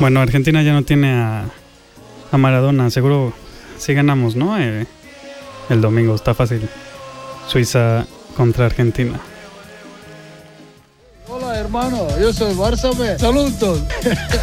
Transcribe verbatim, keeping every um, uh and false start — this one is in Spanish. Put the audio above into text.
Bueno, Argentina ya no tiene a, a Maradona. Seguro sí ganamos, ¿no? Eh, el domingo está fácil. Suiza contra Argentina. Hola hermano, yo soy Barça, saludos.